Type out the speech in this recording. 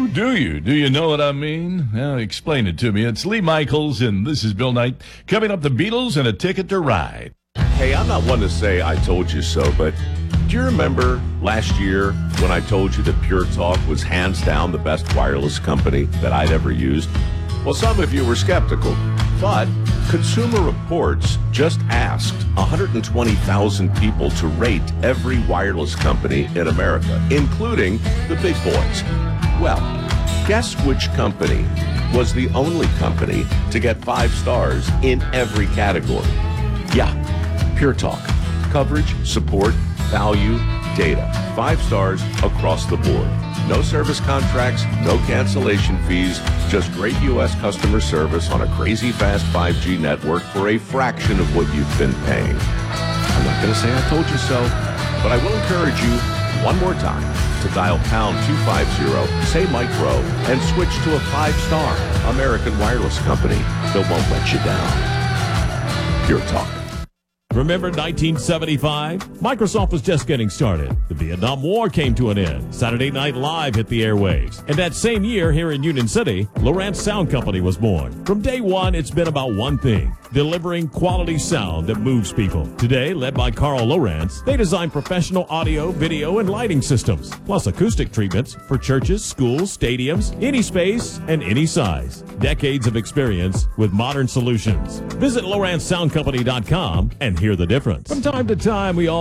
Do you? Do you know what I mean? Well, explain it to me. It's Lee Michaels, and this is Bill Knight. Coming up, the Beatles and a Ticket to Ride. Hey, I'm not one to say I told you so, but do you remember last year when I told you that Pure Talk was hands down the best wireless company that I'd ever used? Well, some of you were skeptical, but Consumer Reports just asked 120,000 people to rate every wireless company in America, including the big boys. Well, guess which company was the only company to get 5 stars in every category? Yeah, Pure Talk. Coverage, support, value, data. 5 stars across the board. No service contracts, no cancellation fees, just great U.S. customer service on a crazy fast 5G network for a fraction of what you've been paying. I'm not going to say I told you so, but I will encourage you one more time to dial pound 250, say micro, and switch to a 5-star American wireless company that won't let you down. Pure Talk. Remember 1975? Microsoft was just getting started. The Vietnam War came to an end. Saturday Night Live hit the airwaves. And that same year here in Union City, Lowrance Sound Company was born. From day one, it's been about one thing: delivering quality sound that moves people. Today, led by Carl Lowrance, they design professional audio, video, and lighting systems, plus acoustic treatments for churches, schools, stadiums, any space, and any size. Decades of experience with modern solutions. Visit LowranceSoundCompany.com and hear the difference. From time to time, we all